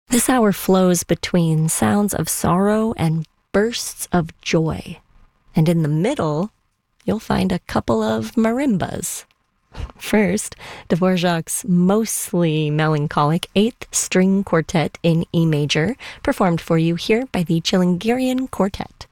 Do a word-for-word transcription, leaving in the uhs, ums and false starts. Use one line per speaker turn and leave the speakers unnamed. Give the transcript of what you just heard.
This hour flows between sounds of sorrow and bursts of joy. And in the middle, you'll find a couple of marimbas. First, Dvorak's mostly melancholic eighth string quartet in E major, performed for you here by the Chilingirian Quartet.